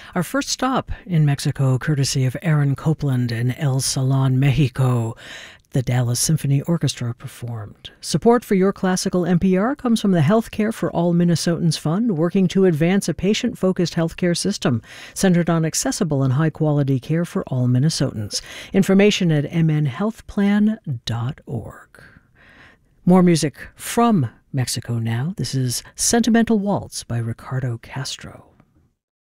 Our first stop in Mexico, courtesy of Aaron Copland and El Salon, Mexico. The Dallas Symphony Orchestra performed. Support for Your Classical NPR comes from the Healthcare for All Minnesotans Fund, working to advance a patient-focused healthcare system centered on accessible and high-quality care for all Minnesotans. Information at mnhealthplan.org. More music from Mexico now. This is Sentimental Waltz by Ricardo Castro.